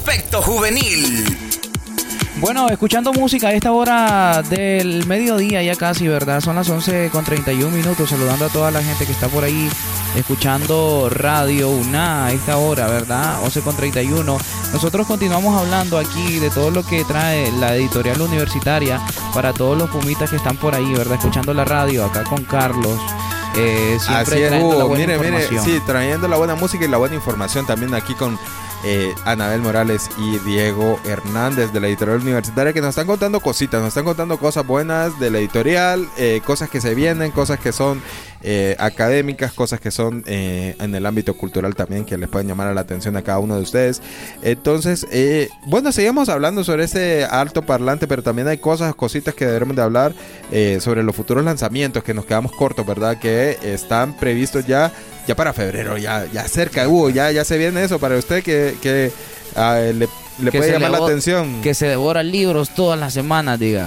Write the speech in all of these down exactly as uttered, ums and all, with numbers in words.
Efecto Juvenil. Bueno, escuchando música a esta hora del mediodía ya casi, ¿verdad? Son las once con treinta y un minutos, saludando a toda la gente que está por ahí escuchando Radio UNA a esta hora, ¿verdad? once con treinta y uno. Nosotros continuamos hablando aquí de todo lo que trae la editorial universitaria para todos los pumitas que están por ahí, ¿verdad? Escuchando la radio acá con Carlos. Eh, siempre Así es, Hugo. Mire, mire, sí, trayendo la buena música y la buena información también aquí con eh, Anabel Morales y Diego Hernández de la editorial universitaria, que nos están contando cositas, nos están contando cosas buenas de la editorial, eh, cosas que se vienen, cosas que son eh, académicas, cosas que son eh, en el ámbito cultural también, que les pueden llamar la atención a cada uno de ustedes. Entonces, eh, bueno, seguimos hablando sobre ese alto parlante, pero también hay cosas, cositas que debemos de hablar eh, sobre los futuros lanzamientos, que nos quedamos cortos, ¿verdad? Que están previstos ya ya para febrero, ya ya cerca, Hugo, ya ya se viene eso para usted que que uh, le, le que puede llamar devora, la atención. Que se devora libros todas las semanas, diga.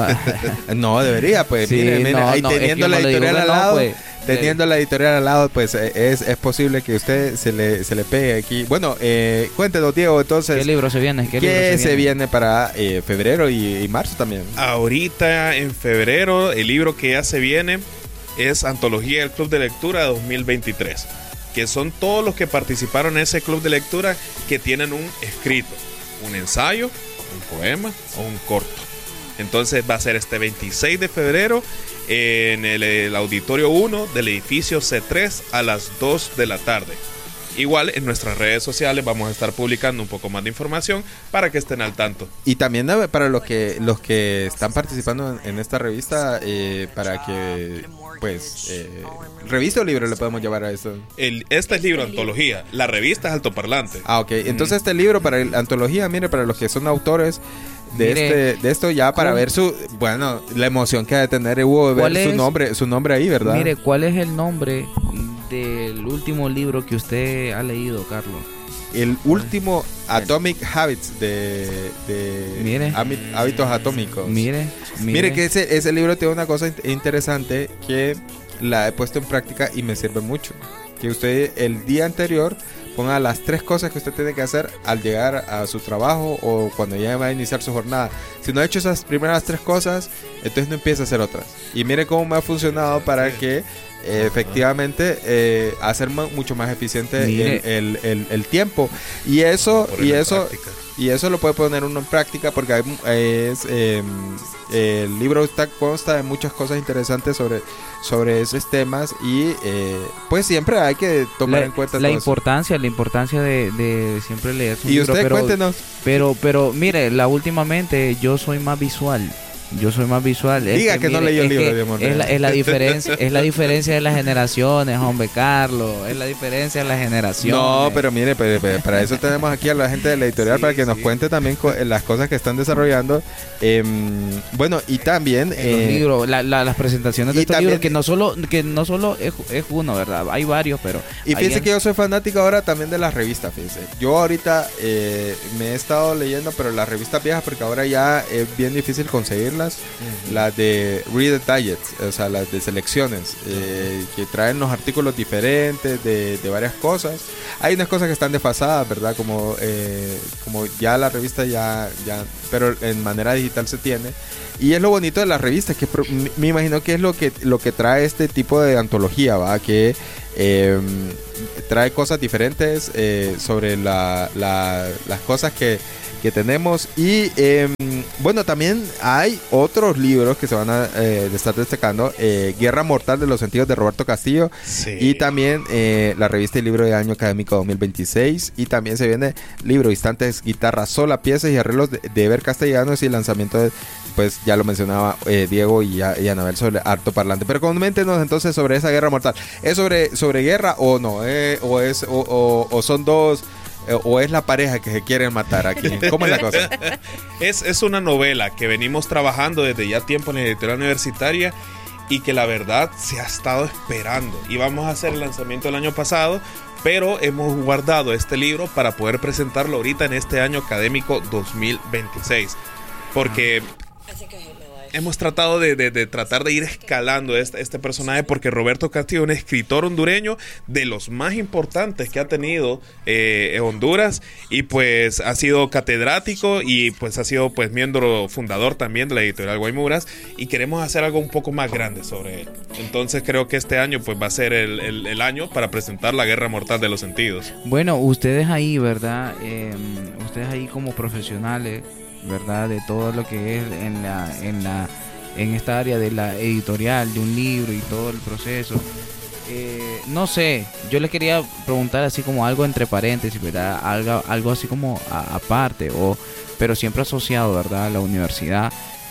No, debería, pues, sí, mire, mire, no, ahí no, teniendo es la editorial no, al lado, pues, teniendo sí. la editorial al lado, pues es, es posible que usted se le se le pegue aquí. Bueno, eh, cuéntenos, Diego, entonces. ¿Qué libro se viene? ¿Qué, ¿Qué libro se, se viene? viene para eh, febrero y, y marzo también? Ahorita en febrero, el libro que ya se viene es Antología del Club de Lectura dos mil veintitrés, que son todos los que participaron en ese club de lectura que tienen un escrito, un ensayo, un poema o un corto. Entonces va a ser este veintiséis de febrero en el, el auditorio uno del edificio C tres a las dos de la tarde. Igual en nuestras redes sociales vamos a estar publicando un poco más de información para que estén al tanto. Y también para los que los que están participando en, en esta revista, eh, para que pues eh, revista o libro le podemos llevar a eso. El, este es libro antología, la revista es altoparlante. Ah, ok. Entonces mm. este libro para el, antología, mire, para los que son autores de mire, este de esto ya para ¿cómo? Ver su bueno la emoción que ha de tener Hugo de ver es, su nombre su nombre ahí, ¿verdad? Mire, ¿cuál es el nombre del último libro que usted ha leído, Carlos? El último, Atomic Habits, de, de mire, hábitos atómicos. Mire, mire, mire que ese, ese libro tiene una cosa interesante que la he puesto en práctica y me sirve mucho. Que usted el día anterior ponga las tres cosas que usted tiene que hacer al llegar a su trabajo o cuando ya va a iniciar su jornada. Si no ha hecho esas primeras tres cosas, entonces no empieza a hacer otras. Y mire cómo me ha funcionado para que eh, efectivamente eh, hacer ma- mucho más eficiente el, el, el, el tiempo. Y eso y eso práctica. Y eso lo puede poner uno en práctica porque hay, es, eh, el libro está, consta de muchas cosas interesantes sobre, sobre esos temas y eh, pues siempre hay que tomar la, en cuenta la todo importancia eso. la importancia de, de siempre leer su y libro. Usted pero, cuéntenos. Pero, pero mire, la últimamente yo soy más visual. Yo soy más visual. Diga es que, que mire, no leyó el libro, Dios es, la, es la diferencia, es la diferencia de las generaciones, hombre, Carlos. Es la diferencia de las generaciones. No, pero mire, pero, pero, para eso tenemos aquí a la gente de la editorial sí, para que sí. nos cuente también co- las cosas que están desarrollando. Eh, bueno, y también eh, los libros, la, la, las presentaciones de estos libros que no solo que no solo es, es uno, ¿verdad? Hay varios, pero y fíjese en... que yo soy fanático ahora también de las revistas, fíjese. Yo ahorita eh, me he estado leyendo, pero las revistas viejas porque ahora ya es bien difícil conseguirlas. Uh-huh. Las de Reader Digest, o sea, las de selecciones, eh, que traen los artículos diferentes de, de varias cosas. Hay unas cosas que están desfasadas, ¿verdad? Como eh, como ya la revista ya, ya, pero en manera digital se tiene. Y es lo bonito de las revistas, que pro, me imagino que es lo que, lo que trae este tipo de antología, ¿va? Que eh, trae cosas diferentes eh, sobre la, la, las cosas que, que tenemos. Y eh, bueno, también hay otros libros que se van a eh, estar destacando. Eh, Guerra Mortal de los Sentidos de Roberto Castillo. Sí. Y también eh, la revista y libro de año académico dos mil veintiséis. Y también se viene libro, instantes, guitarra sola, piezas y arreglos de, de Eber Castellanos. Y lanzamiento de, pues ya lo mencionaba eh, Diego y, y Anabel sobre Alto Parlante. Pero coméntenos entonces sobre esa Guerra Mortal. ¿Es sobre, sobre guerra o no? Eh, o, es, o, o, o son dos... ¿O es la pareja que se quieren matar aquí? ¿Cómo es la cosa? es, es una novela que venimos trabajando desde ya tiempo en la editorial universitaria y que la verdad se ha estado esperando. Íbamos a hacer el lanzamiento el año pasado, pero hemos guardado este libro para poder presentarlo ahorita en este año académico dos mil veintiséis. Porque hemos tratado de, de, de tratar de ir escalando este, este personaje, porque Roberto Castillo es un escritor hondureño de los más importantes que ha tenido eh, Honduras, y pues ha sido catedrático y pues ha sido pues miembro fundador también de la editorial Guaymuras, y queremos hacer algo un poco más grande sobre él. Entonces creo que este año pues va a ser el, el, el año para presentar La Guerra Mortal de los Sentidos. Bueno, ustedes ahí, ¿verdad? Eh, ustedes ahí como profesionales, ¿verdad? De todo lo que es en la en la en esta área de la editorial de un libro y todo el proceso. Eh, no sé, yo les quería preguntar así como algo entre paréntesis, ¿verdad? Algo, algo así como a, aparte, o pero siempre asociado, ¿verdad? A la universidad.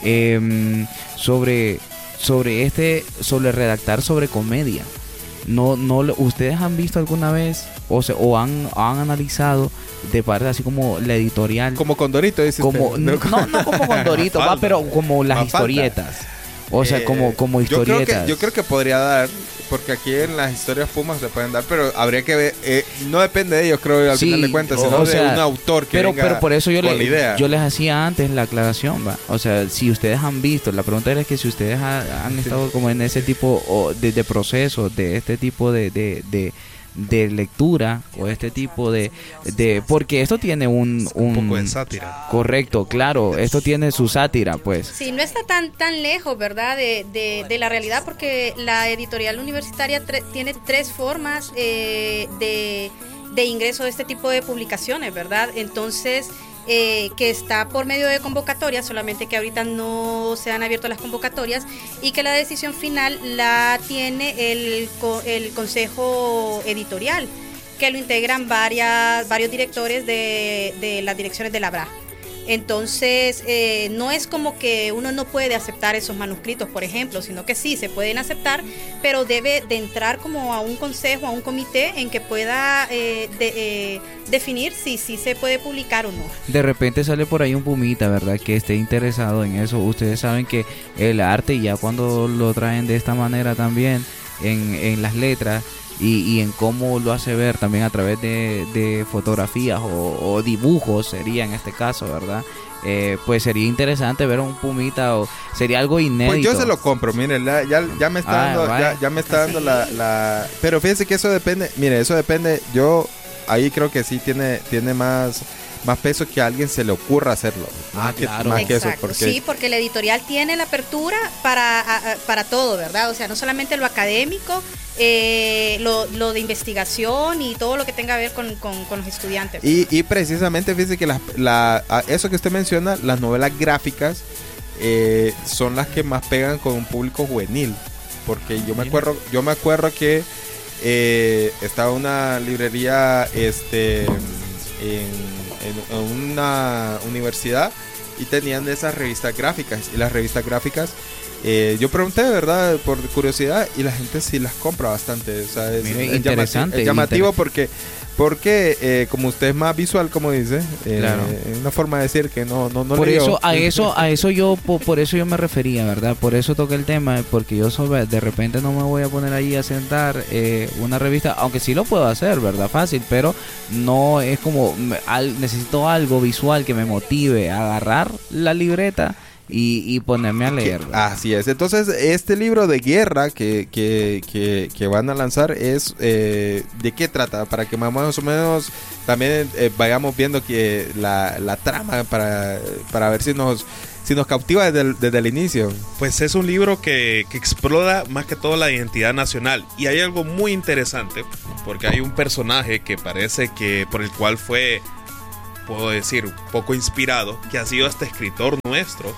Eh, sobre sobre este sobre redactar sobre comedia. No no ustedes han visto alguna vez o se, o han han analizado de parte así como la editorial, como Condorito, dice como usted. no, no no como Condorito, va, pero como las historietas. O sea, eh, como como historietas. Yo creo, que, yo creo que podría dar, porque aquí en las historias Pumas se pueden dar, pero habría que ver, eh, no depende de ellos, creo, al sí, final de cuentas, sino o de sea, un autor que pero, venga pero por eso yo, con le, la idea. yo les hacía antes la aclaración, va. O sea, si ustedes han visto, la pregunta es que si ustedes ha, han estado como en ese tipo o de, de proceso, de este tipo de, de, de de lectura o este tipo de, de porque esto tiene un, un, un poco de sátira. Correcto, claro, esto tiene su sátira, pues. Sí, no está tan tan lejos, ¿verdad? De, de, de la realidad, porque la editorial universitaria tre- tiene tres formas eh, de, de ingreso de este tipo de publicaciones, ¿verdad? Entonces, Eh, que está por medio de convocatorias, solamente que ahorita no se han abierto las convocatorias, y que la decisión final la tiene el, el consejo editorial, que lo integran varias, varios directores de, de las direcciones de la B R A. Entonces, eh, no es como que uno no puede aceptar esos manuscritos, por ejemplo, sino que sí, se pueden aceptar, pero debe de entrar como a un consejo, a un comité en que pueda eh, de, eh, definir si sí si se puede publicar o no. De repente sale por ahí un pumita, ¿verdad?, que esté interesado en eso. Ustedes saben que el arte, ya cuando lo traen de esta manera también, en, en las letras, Y, y en cómo lo hace ver también a través de, de fotografías o, o dibujos, sería en este caso, ¿verdad? Eh, pues sería interesante ver un pumita, o sería algo inédito. Pues yo se lo compro, mire, la, ya, ya me está ah, dando, ya, ya me está dando la, la... Pero fíjense que eso depende, mire, eso depende, yo ahí creo que sí tiene, tiene más... más peso que a alguien se le ocurra hacerlo. Ah, que, claro. más que eso, Exacto, porque... sí, porque la editorial tiene la apertura para, a, a, para todo, ¿verdad? O sea, no solamente lo académico, eh, lo, lo de investigación y todo lo que tenga que ver con, con, con los estudiantes. Y, y precisamente, fíjese que la, la, eso que usted menciona, las novelas gráficas, eh, son las que más pegan con un público juvenil. Porque yo me acuerdo, yo me acuerdo que eh, estaba una librería este en En, en una universidad y tenían esas revistas gráficas, y las revistas gráficas eh, yo pregunté, ¿verdad?, por curiosidad, y la gente sí las compra bastante. O sea, es, Mire, es interesante, llamativo, es llamativo inter- porque porque eh, como usted es más visual, como dice, eh, Claro. una forma de decir que no no no por leyó. eso a eso a eso yo por, por eso yo me refería, ¿verdad? Por eso toqué el tema, porque yo sobre, de repente no me voy a poner ahí a sentar eh, una revista, aunque sí lo puedo hacer, ¿verdad? Fácil, pero no es como al, necesito algo visual que me motive a agarrar la libreta y, y ponerme a leer, ¿verdad? Así es. Entonces, este libro de guerra que, que, que, que van a lanzar es... Eh, ¿de qué trata? Para que más o menos también eh, vayamos viendo que la, la trama para, para ver si nos, si nos cautiva desde el, desde el inicio. Pues es un libro que, que explora más que todo la identidad nacional. Y hay algo muy interesante, porque hay un personaje que parece que por el cual fue, puedo decir, un poco inspirado, que ha sido este escritor nuestro.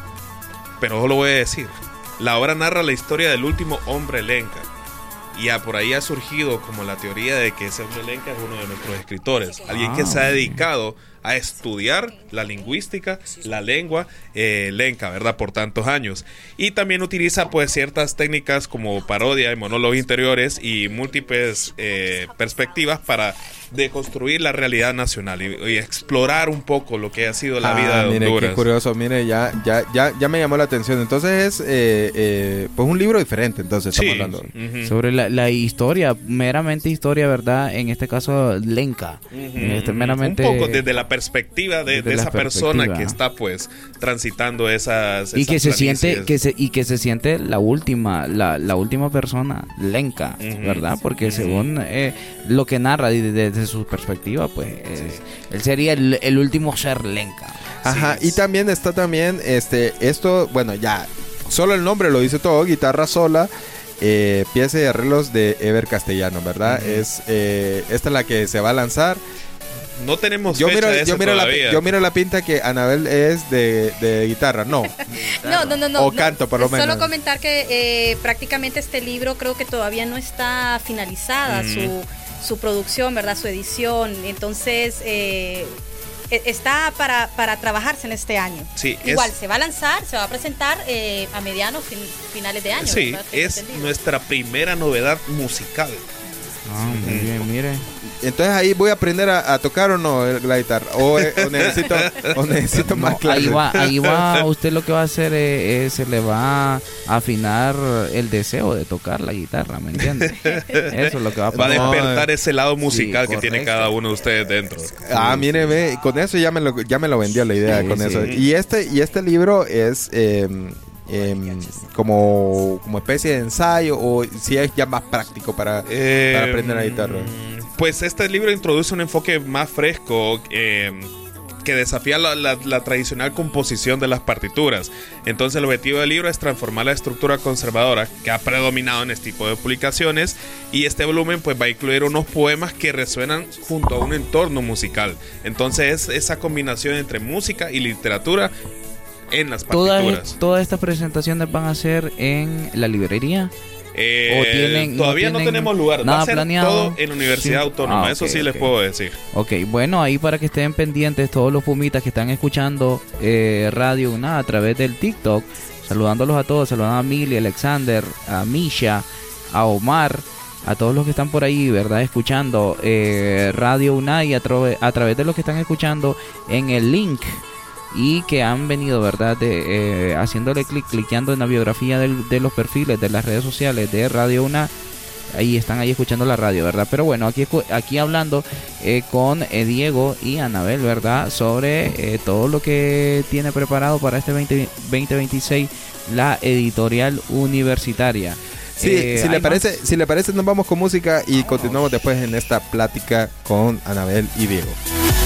Pero os lo voy a decir. La obra narra la historia del último hombre lenca. Y ya por ahí ha surgido como la teoría de que ese hombre lenca es uno de nuestros escritores. Alguien que se ha dedicado a estudiar la lingüística, la lengua eh, lenca, ¿verdad? Por tantos años. Y también utiliza pues ciertas técnicas como parodia y monólogos interiores y múltiples eh, perspectivas para de construir la realidad nacional y, y explorar un poco lo que ha sido la Ah, vida de mire, Honduras. qué curioso, mire, ya, ya, ya, ya me llamó la atención. Entonces es eh, eh, pues un libro diferente, entonces Sí. estamos hablando. Ujú. Sobre la, la historia, meramente historia, ¿verdad? En este caso, lenca. Ujú. Este, meramente, un poco desde la perspectiva de, desde de la esa persona perspectiva. que está pues transitando esas, y esas que se planicies. siente que se y que se siente la última la, la última persona lenca, Ujú. ¿verdad? Porque Ujú. según eh, lo que narra desde, desde su perspectiva, pues es- él sería el, el último ser lenca. Ajá, Sí. y también está también, este, esto, bueno, ya, solo el nombre lo dice todo, guitarra sola, eh, pieza y arreglos de Ever Castellano, ¿verdad? Ujú. Es, eh, esta es la que se va a lanzar. No tenemos Yo fecha miro, de esa yo, miro la, todavía. yo miro la pinta que Anabel es de, de guitarra, no. No, no, no, no. O no. canto, por lo menos. Solo comentar que eh, prácticamente este libro creo que todavía no está finalizada Mm. su, su producción, ¿verdad? Su edición. Entonces, eh, e- está para, para trabajarse en este año. Sí, Igual, es- se va a lanzar, se va a presentar eh, a medianos, fin- finales de año. Sí, ¿verdad? Tengo es entendido. nuestra primera novedad musical. Ah, muy bien, mire. Entonces ahí voy a aprender a, a tocar o no el- la guitarra. O, eh, o necesito, o necesito más No, clases. ahí va, ahí va, usted lo que va a hacer es, es- se le va a afinar el deseo de tocar la guitarra, ¿me entiende? Eso es lo que va a Va a pasar. No, despertar ese lado musical que correcto. tiene cada uno de ustedes dentro. Ah, mire, ve, con eso ya me lo, ya me lo vendió la idea Sí, con sí. eso. Y este, y este libro es eh, eh, como, como especie de ensayo o si es ya más práctico para, Eh, para aprender la guitarra. Pues este libro introduce un enfoque más fresco eh, que desafía la, la- la tradicional composición de las partituras. Entonces el objetivo del libro es transformar la estructura conservadora que ha predominado en este tipo de publicaciones, y este volumen pues va a incluir unos poemas que resuenan junto a un entorno musical. Entonces es esa combinación entre música y literatura en las Todas, partituras. todas estas presentaciones van a ser en la librería. Eh, o tienen- no todavía no, tienen tenemos lugar. Va nada a ser planeado. todo en la Universidad Sí. Autónoma. Ah, Eso ok, sí les ok. puedo decir. Ok, bueno, ahí para que estén pendientes todos los pumitas que están escuchando eh, Radio UNA a través del TikTok, saludándolos a todos, saludando a Mili, a Alexander, a Misha, a Omar, a todos los que están por ahí, ¿verdad? Escuchando eh, Radio UNA y a, trove- a través de los que están escuchando en el link y que han venido, ¿verdad? De, eh, haciéndole clic, cliqueando en la biografía del- de los perfiles de las redes sociales de Radio UNA. Ahí están ahí escuchando la radio, ¿verdad? Pero bueno, aquí, escu- aquí hablando eh, con eh, Diego y Anabel, ¿verdad? Sobre eh, todo lo que tiene preparado para este veinte veintiséis la editorial universitaria. Sí, Eh, si le hay parece, más. si le parece nos vamos con música y continuamos después en esta plática con Anabel y Diego.